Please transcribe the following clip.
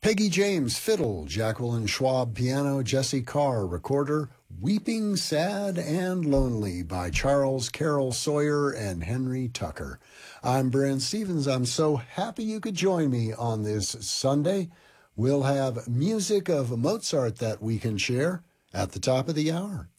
Peggy James, fiddle, Jacqueline Schwab, piano, Jesse Carr, recorder, Weeping, Sad, and Lonely by Charles Carroll Sawyer and Henry Tucker. I'm Brent Stevens. I'm so happy you could join me on this Sunday. We'll have music of Mozart that we can share at the top of the hour.